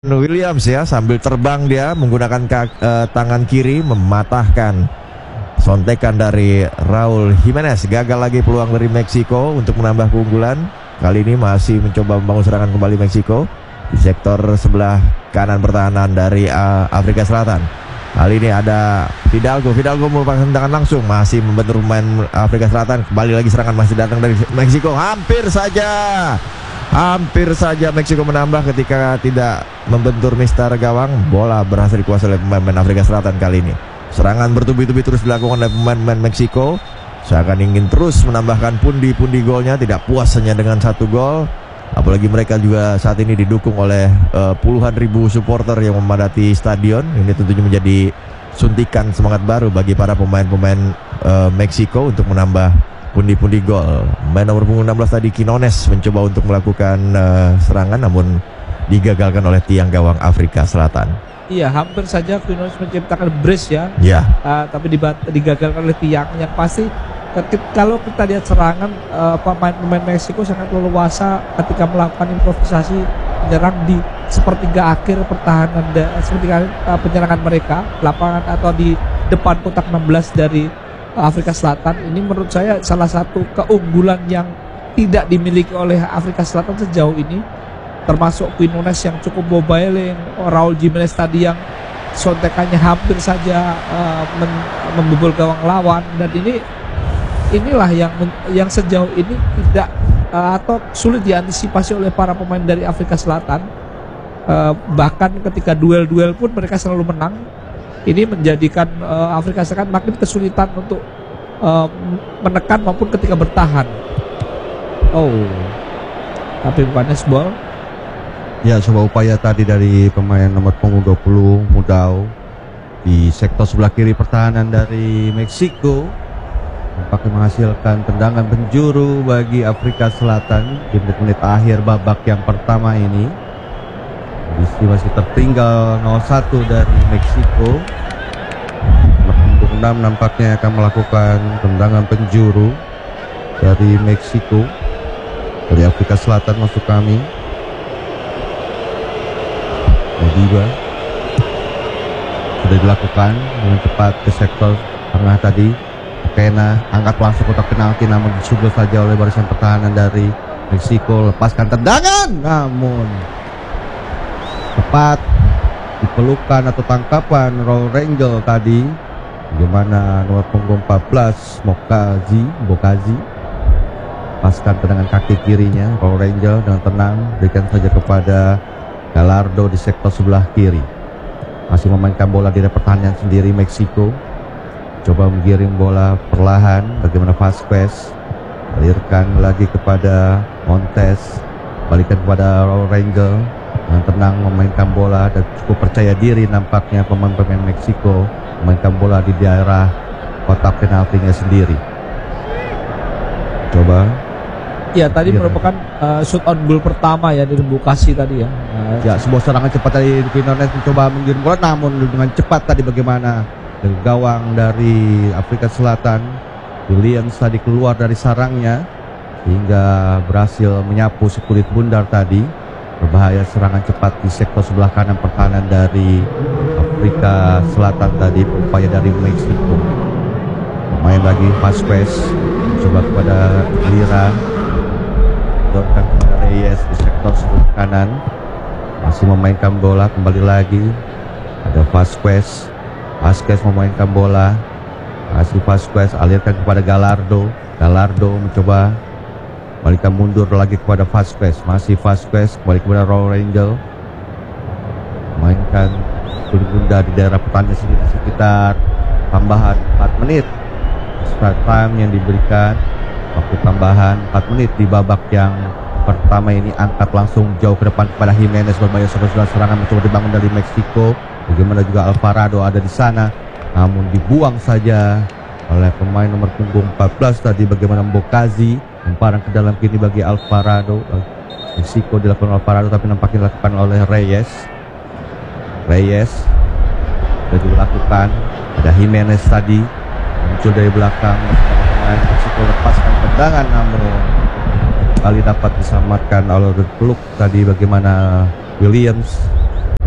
Williams ya, sambil terbang dia menggunakan tangan kiri mematahkan sontekan dari Raul Jimenez. Gagal lagi peluang dari Meksiko untuk menambah keunggulan. Kali ini masih mencoba membangun serangan kembali Meksiko di sektor sebelah kanan pertahanan dari Afrika Selatan. Kali ini ada Fidalgo merupakan tendangan langsung, masih membentur pemain Afrika Selatan. Kembali lagi serangan masih datang dari Meksiko. Hampir saja Meksiko menambah ketika tidak membentur mistar gawang. Bola berhasil dikuasai oleh pemain Afrika Selatan kali ini. Serangan bertubi-tubi terus dilakukan oleh pemain Meksiko. Seakan ingin terus menambahkan pundi-pundi golnya. Tidak puas hanya dengan satu gol. Apalagi mereka juga saat ini didukung oleh puluhan ribu supporter yang memadati stadion. Ini tentunya menjadi suntikan semangat baru bagi para pemain-pemain Meksiko untuk menambah pundi-pundi gol. Main nomor punggung 16 tadi Quinones mencoba untuk melakukan serangan, namun digagalkan oleh tiang gawang Afrika Selatan. Iya, hampir saja Quinones menciptakan brace ya. Ya. Tapi digagalkan oleh tiang. Yang pasti kalau kita lihat serangan pemain Meksiko sangat leluasa ketika melakukan improvisasi menyerang di sepertiga akhir pertahanan sepertiga penyerangan mereka, lapangan atau di depan kotak 16 dari Afrika Selatan. Ini menurut saya salah satu keunggulan yang tidak dimiliki oleh Afrika Selatan sejauh ini, termasuk Quinones yang cukup mobile, Raul Jimenez tadi yang sontekannya hampir saja membobol gawang lawan. Dan inilah yang sejauh ini tidak atau sulit diantisipasi oleh para pemain dari Afrika Selatan. Bahkan ketika duel-duel pun mereka selalu menang. Ini menjadikan Afrika Selatan makin kesulitan untuk menekan maupun ketika bertahan. Tapi bukannya ball. Ya, coba upaya tadi dari pemain nomor punggung 20 Mudau di sektor sebelah kiri pertahanan dari Meksiko, nampaknya menghasilkan tendangan penjuru bagi Afrika Selatan di menit-menit akhir babak yang pertama ini. Masih tertinggal 0-1 dari Meksiko. Nomor 6 nampaknya akan melakukan tendangan penjuru dari Meksiko. Dari Afrika Selatan masuk kami. Modiba sudah dilakukan dengan cepat ke sektor tengah tadi. Kena angkat langsung kotak penalti, namun disubel saja oleh barisan pertahanan dari Meksiko. Lepaskan tendangan, namun tepat dipelukan atau tangkapan Raul Rengel tadi. Bagaimana nomor punggung 14 Bokazi lepaskan tendangan kaki kirinya. Raul Rengel dengan tenang berikan saja kepada Gallardo di sektor sebelah kiri. Masih memainkan bola di pertahanan sendiri Meksiko. Coba mengirim bola perlahan. Bagaimana Vasquez alirkan lagi kepada Montes, balikan kepada Raul Rengel. Dengan tenang memainkan bola dan cukup percaya diri nampaknya pemain-pemain Meksiko memainkan bola di daerah kotak penaltinya sendiri. Coba. Ya, tadi merupakan shoot on goal pertama ya dari Bukasi tadi ya. Ya, sebuah serangan cepat dari Quinones mencoba mengirim bola, namun dengan cepat tadi bagaimana gawang dari Afrika Selatan Williams tadi keluar dari sarangnya hingga berhasil menyapu si kulit bundar tadi. Berbahaya serangan cepat di sektor sebelah kanan pertahanan dari Afrika Selatan tadi, upaya dari Meksiko. Main lagi Vasquez, coba kepada Lira, dorkan kepada Reyes di sektor sebelah kanan, masih memainkan bola. Kembali lagi ada Vasquez memainkan bola, masih Vasquez alirkan kepada Gallardo mencoba balikan mundur lagi kepada Vasquez. Masih Vasquez kembali kepada Raul Rengel. Mainkan bunda di daerah pertahanan sendiri sekitar tambahan 4 menit. Extra time yang diberikan, waktu tambahan 4 menit di babak yang pertama ini. Angkat langsung jauh ke depan kepada Jimenez, berbahaya serangan mencoba dibangun dari Meksiko. Bagaimana juga Alvarado ada di sana, namun dibuang saja oleh pemain nomor punggung 14 tadi. Bagaimana Bokazi memparan ke dalam kini bagi Alvarado. Meksiko dilakukan Alvarado, tapi nampaknya dilakukan oleh Reyes sudah dilakukan. Ada Jimenez tadi muncul dari belakang. Pemain Meksiko lepaskan tendangan, namun kali dapat diselamatkan oleh peluk tadi. Bagaimana Williams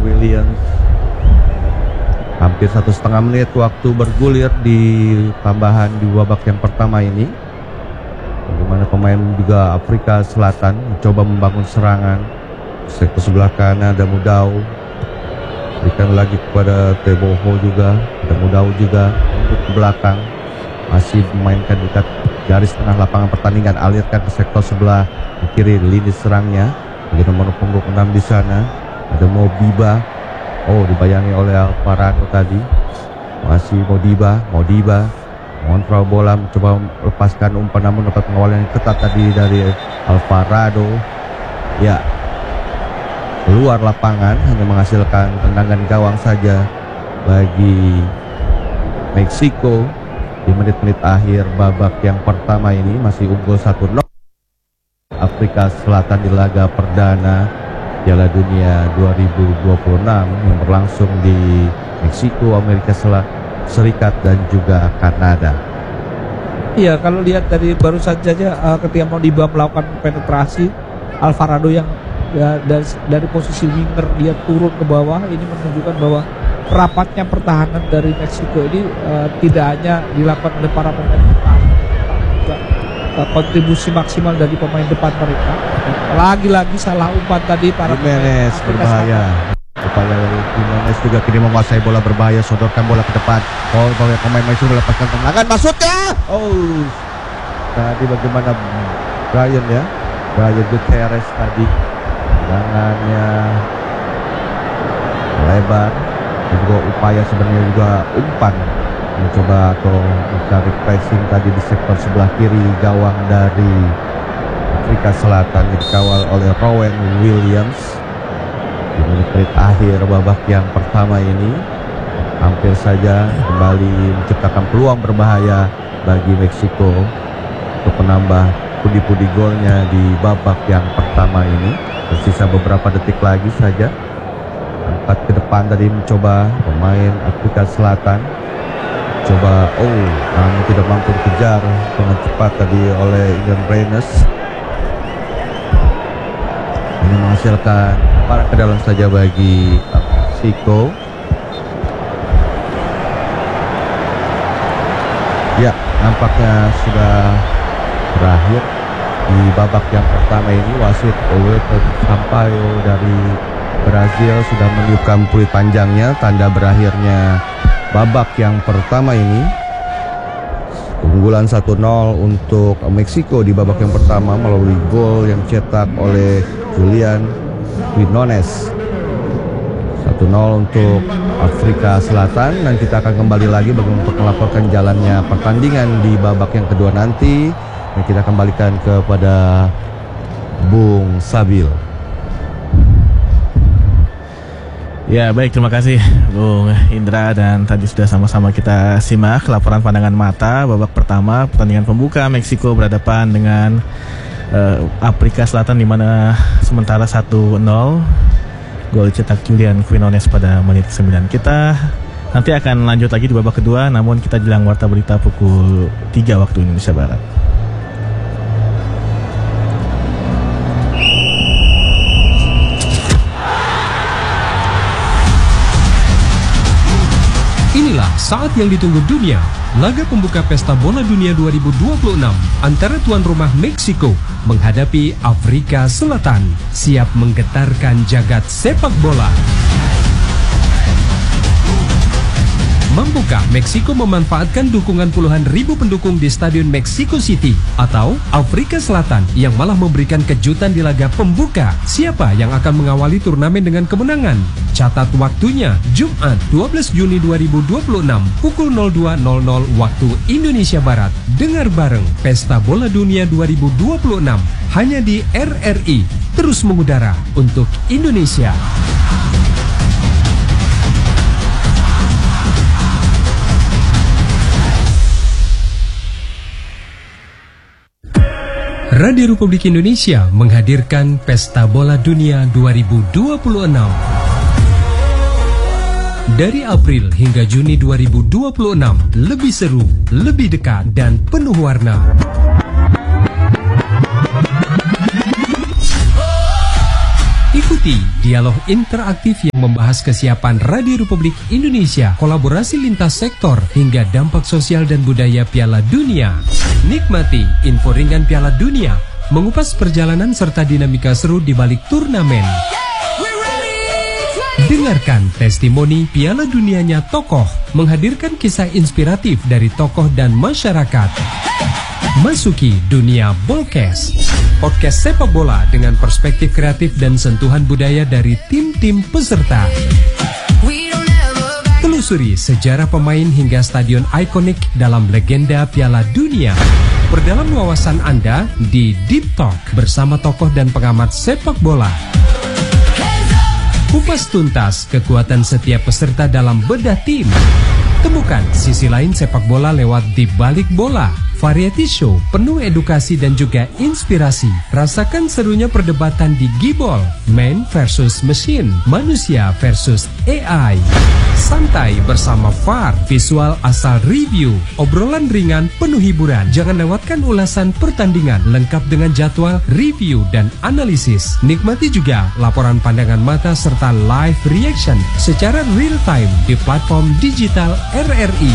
Williams. Hampir 1,5 menit waktu bergulir di tambahan di babak yang pertama ini. Bagaimana pemain juga Afrika Selatan mencoba membangun serangan. Sektor sebelah kanan ada Mudau. Berikan lagi kepada Teboho juga. Ada Mudau juga untuk ke belakang. Masih memainkan dekat garis tengah lapangan pertandingan. Alirkan ke sektor sebelah kiri lini serangnya. Bagi nomor punggung 6 di sana. Ada Modiba. Oh, dibayangi oleh Alvarado tadi. Masih Modiba mengontrol bola, mencoba melepaskan umpan, namun dapat pengawalan yang ketat tadi dari Alvarado. Ya, keluar lapangan, hanya menghasilkan tendangan gawang saja bagi Meksiko di menit-menit akhir babak yang pertama ini. Masih unggul 1-0 Afrika Selatan di laga perdana Piala Dunia 2026 yang berlangsung di Meksiko, Amerika Serikat dan juga Kanada. Iya, kalau lihat dari baru saja ketika Modiba melakukan penetrasi, Alvarado yang dari posisi winger dia turun ke bawah, ini menunjukkan bahwa rapatnya pertahanan dari Meksiko ini tidak hanya dilakukan oleh para pemain depan, juga kontribusi maksimal dari pemain depan mereka. Lagi-lagi salah umpan tadi para Jimenez berbahaya. Upaya dari Jimenez juga kini menguasai bola berbahaya, sodorkan bola ke depan. Oh, pemain Meksiko melepaskan tendangan, masuknya. Oh, tadi bagaimana Brian Gutierrez tadi tendangannya lebar. Juga upaya sebenarnya juga umpan mencoba atau mencari pressing tadi di sektor sebelah kiri gawang dari Afrika Selatan dikawal oleh Rowan Williams. Di menit akhir babak yang pertama ini hampir saja kembali menciptakan peluang berbahaya bagi Meksiko untuk menambah pundi-pundi golnya di babak yang pertama ini. Tersisa beberapa detik lagi saja. Angkat ke depan tadi mencoba pemain Afrika Selatan. Namun tidak mampu dikejar dengan cepat tadi oleh Ian Reines. Ini menghasilkan para ke dalam saja bagi Meksiko. Ya, nampaknya sudah berakhir di babak yang pertama ini. Wasit Wilton Sampaio dari Brazil sudah meniupkan peluit panjangnya, tanda berakhirnya babak yang pertama ini. Keunggulan 1-0 untuk Meksiko di babak yang pertama melalui gol yang cetak oleh Julian Quinones. 1-0 untuk Afrika Selatan, dan kita akan kembali lagi untuk melaporkan jalannya pertandingan di babak yang kedua nanti. Dan kita kembalikan kepada Bung Sabil. Ya, baik, terima kasih Bung Indra, dan tadi sudah sama-sama kita simak laporan pandangan mata babak pertama pertandingan pembuka. Meksiko berhadapan dengan Afrika Selatan, di mana sementara 1-0 gol cetak Julian Quinones pada menit 9. Kita nanti akan lanjut lagi di babak kedua, namun kita jelang warta berita pukul 3 waktu Indonesia Barat. Inilah saat yang ditunggu dunia. Laga pembuka Pesta Bola Dunia 2026 antara tuan rumah Meksiko menghadapi Afrika Selatan, siap menggetarkan jagat sepak bola. Mampukah Meksiko memanfaatkan dukungan puluhan ribu pendukung di Stadion Mexico City? Atau Afrika Selatan yang malah memberikan kejutan di laga pembuka? Siapa yang akan mengawali turnamen dengan kemenangan? Catat waktunya, Jumat 12 Juni 2026 pukul 02.00 waktu Indonesia Barat. Dengar bareng Pesta Bola Dunia 2026 hanya di RRI, terus mengudara untuk Indonesia. Radio Republik Indonesia menghadirkan Pesta Bola Dunia 2026. Dari April hingga Juni 2026, lebih seru, lebih dekat, dan penuh warna. Nikmati dialog interaktif yang membahas kesiapan Radio Republik Indonesia, kolaborasi lintas sektor, hingga dampak sosial dan budaya Piala Dunia. Nikmati info ringan Piala Dunia, mengupas perjalanan serta dinamika seru di balik turnamen. Dengarkan testimoni Piala Dunianya tokoh, menghadirkan kisah inspiratif dari tokoh dan masyarakat. Masuki dunia Bolkes, podcast sepak bola dengan perspektif kreatif dan sentuhan budaya dari tim-tim peserta. Telusuri sejarah pemain hingga stadion ikonik dalam legenda Piala Dunia. Perdalam wawasan Anda di Deep Talk bersama tokoh dan pengamat sepak bola. Kupas tuntas kekuatan setiap peserta dalam bedah tim. Temukan sisi lain sepak bola lewat Di Balik Bola, variety show penuh edukasi dan juga inspirasi. Rasakan serunya perdebatan di Gibol, man versus machine, manusia versus AI. Santai bersama VAR, visual asal review, obrolan ringan penuh hiburan. Jangan lewatkan ulasan pertandingan lengkap dengan jadwal, review, dan analisis. Nikmati juga laporan pandangan mata serta live reaction secara real time di platform digital RRI.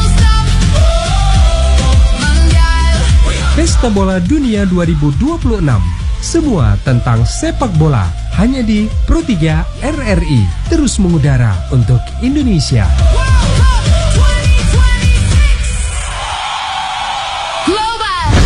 Pesta Bola Dunia 2026. Semua tentang sepak bola hanya di Pro 3 RRI, terus mengudara untuk Indonesia.